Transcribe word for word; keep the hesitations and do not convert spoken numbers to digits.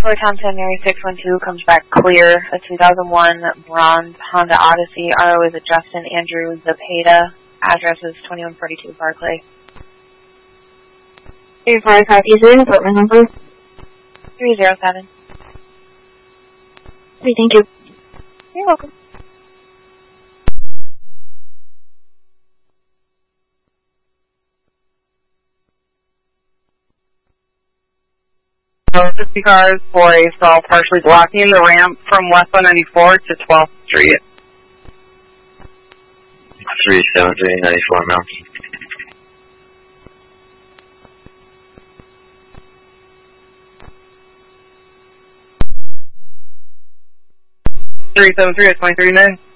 For Tom ten Mary six one two comes back clear. A two thousand one bronze Honda Odyssey. R O is a Justin Andrew Zepeda. Address is twenty-one forty-two Barclay. three five five Eastern, appointment number? three zero seven. Okay, thank you. You're welcome. fifty cars for a stall partially blocking the ramp from West one ninety-four to twelfth Street. three seven three ninety-four Mountain. three seven three at twenty-three nine.